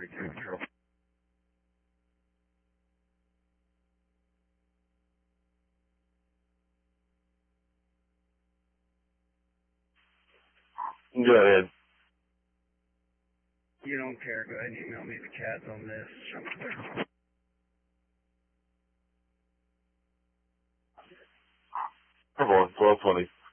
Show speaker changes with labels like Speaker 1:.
Speaker 1: 32 Control.
Speaker 2: Go ahead.
Speaker 1: You don't care. Go ahead and email me the CADs on this.
Speaker 2: Come on, 1220.